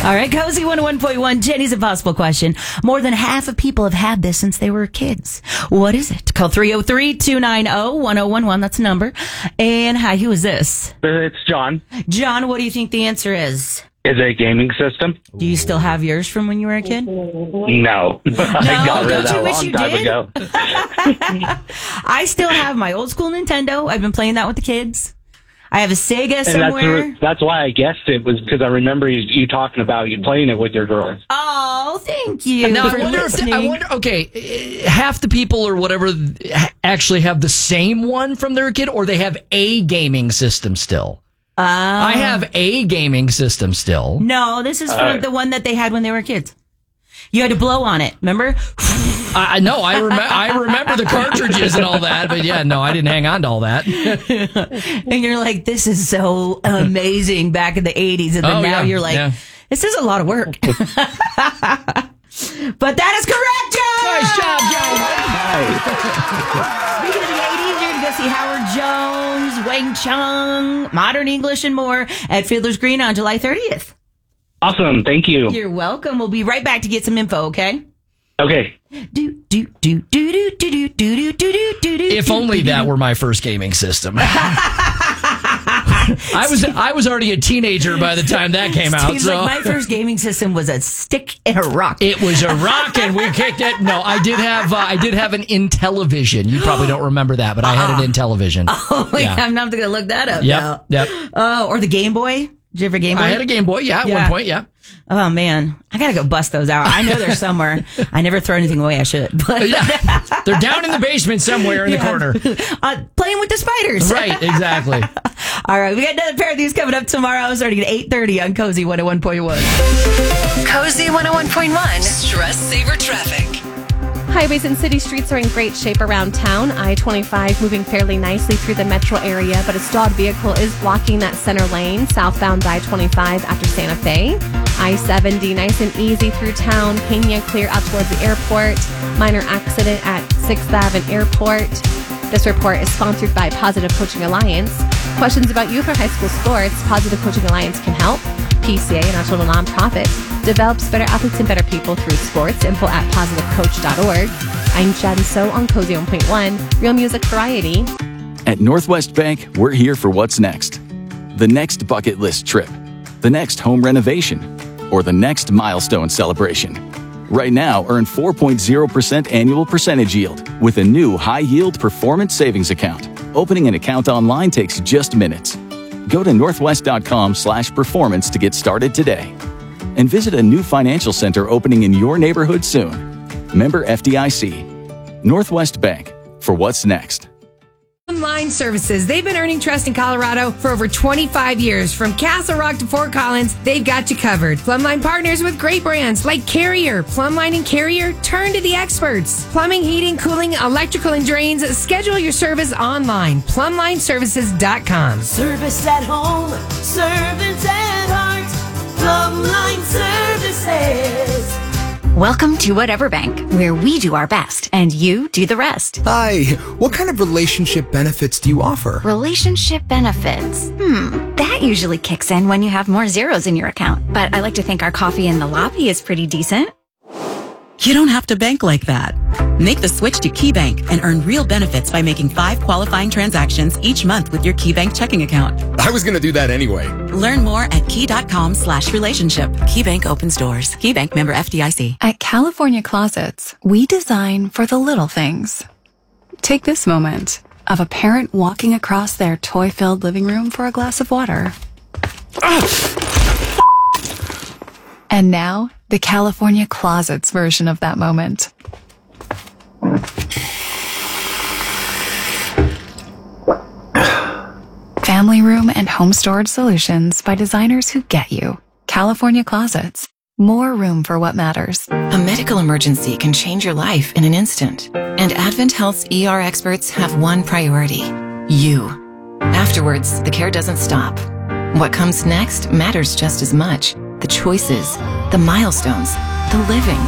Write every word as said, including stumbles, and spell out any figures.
All right, Cozy one oh one point one, Jenny's Impossible Question. More than half of people have had this since they were kids. What is it? Call three oh three, two nine oh, one oh one one. That's the number. And hi, who is this? It's John. John, what do you think the answer is? Is it a gaming system? Do you still have yours from when you were a kid? No. I got rid of that a long time ago. I still have my old school Nintendo. I've been playing that with the kids. I have a Sega and somewhere. That's, that's why I guessed it was because I remember you, you talking about you playing it with your girls. Oh, thank you. Now, for I wonder listening. if, I wonder, okay, half the people or whatever actually have the same one from their kid, or they have a gaming system still. Uh, I have a gaming system still. No, this is from Uh, the one that they had when they were kids. You had to blow on it, remember? I know, I, rem- I remember the cartridges and all that, but yeah, no, I didn't hang on to all that. And you're like, this is so amazing back in the eighties. And then Oh, now yeah, you're like, yeah. this is a lot of work. But that is correct, John! Nice job, John! Speaking of the eighties, you're going to go see Howard Jones, Wang Chung, Modern English, and more at Fiddler's Green on July thirtieth. Awesome. Thank you. You're welcome. We'll be right back to get some info, okay? Okay. Do, do, do, do, do, do, do, do, do, do, do, do. If only that were my first gaming system. I was I was already a teenager by the time that came out. Seems So like my first gaming system was a stick and a rock. it was a rock, and we kicked it. No, I did have uh, I did have an Intellivision. You probably don't remember that, but I had an Intellivision. Oh, yeah. Yeah. I'm not going to look that up Yep, now. yep. Oh, or the Game Boy. Did you ever Game Boy? I had a Game Boy. Yeah, at Yeah. one point. Yeah. Oh, man. I got to go bust those out. I know they're somewhere. I never throw anything away. I should. But Yeah. They're down in the basement somewhere in the Yeah. corner. uh, playing with the spiders. Right, exactly. All right. We got another pair of these coming up tomorrow starting at eight thirty on Cozy one oh one point one. Cozy one oh one point one. Stress Saver Traffic. Highways and city streets are in great shape around town. I twenty-five moving fairly nicely through the metro area, but a stalled vehicle is blocking that center lane, southbound I twenty-five after Santa Fe. I seventy nice and easy through town. Pena clear out towards the airport. Minor accident at sixth Avenue Airport. This report is sponsored by Positive Coaching Alliance. Questions about youth or high school sports? Positive Coaching Alliance can help. P C A, a national nonprofit, develops better athletes and better people through sports. Info at positive coach dot org. I'm Jen So on Cozy one point one, real music variety. At Northwest Bank, we're here for what's next. The next bucket list trip, the next home renovation, or the next milestone celebration. Right now, earn four point zero percent annual percentage yield with a new high-yield performance savings account. Opening an account online takes just minutes. Go to northwest.com slash performance to get started today. And visit a new financial center opening in your neighborhood soon. Member F D I C. Northwest Bank, for what's next. Plumline Services. They've been earning trust in Colorado for over twenty-five years. From Castle Rock to Fort Collins, they've got you covered. Plumline partners with great brands like Carrier. Plumline and Carrier, turn to the experts. Plumbing, heating, cooling, electrical, and drains. Schedule your service online. plumline services dot com. Service at home, service at heart, Plumline Services. Welcome to Whatever Bank, where we do our best and you do the rest. Hi, what kind of relationship benefits do you offer? Relationship benefits. Hmm, that usually kicks in when you have more zeros in your account. But I like to think our coffee in the lobby is pretty decent. You don't have to bank like that. Make the switch to KeyBank and earn real benefits by making five qualifying transactions each month with your KeyBank checking account. I was going to do that anyway. Learn more at key.com slash relationship. KeyBank opens doors. KeyBank member F D I C. At California Closets, we design for the little things. Take this moment of a parent walking across their toy-filled living room for a glass of water. And now, the California Closets version of that moment. Family room and home storage solutions by designers who get you. California Closets. More room for what matters. A medical emergency can change your life in an instant. And Advent Health's E R experts have one priority: you. Afterwards, the care doesn't stop. What comes next matters just as much. The choices, the milestones, the living.